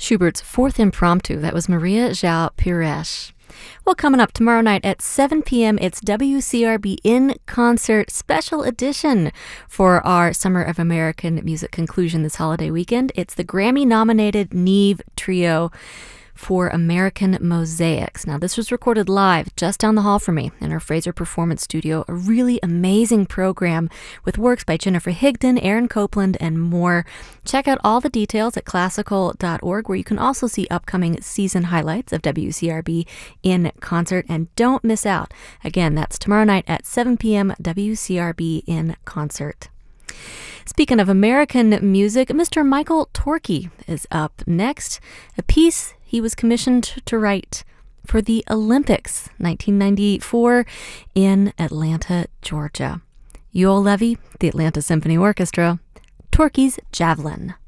Schubert's Fourth Impromptu. That was Maria João Pires. Well, coming up tomorrow night at 7 p.m., it's WCRB In Concert Special Edition for our Summer of American Music conclusion this holiday weekend. It's the Grammy-nominated Neve Trio for American Mosaics. Now, this was recorded live just down the hall from me in our Fraser Performance Studio. A really amazing program with works by Jennifer Higdon, Aaron Copland, and more. Check out all the details at classical.org, where you can also see upcoming season highlights of WCRB in concert. And don't miss out. Again, that's tomorrow night at 7 p.m., WCRB in concert. Speaking of American music, Mr. Michael Torke is up next. A piece he was commissioned to write for the Olympics, 1994, in Atlanta, Georgia. Yoel Levy, the Atlanta Symphony Orchestra, Torke's Javelin.